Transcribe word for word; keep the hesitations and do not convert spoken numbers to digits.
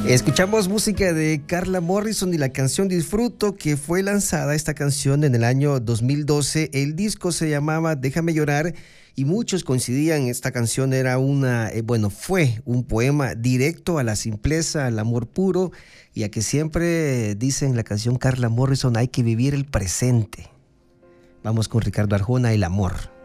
Escuchamos música de Carla Morrison y la canción Disfruto, que fue lanzada esta canción en el año dos mil doce. El disco se llamaba Déjame llorar y muchos coincidían, esta canción era una, eh, bueno, fue un poema directo a la simpleza, al amor puro y a que siempre dice en la canción Carla Morrison hay que vivir el presente. Vamos con Ricardo Arjona, El amor.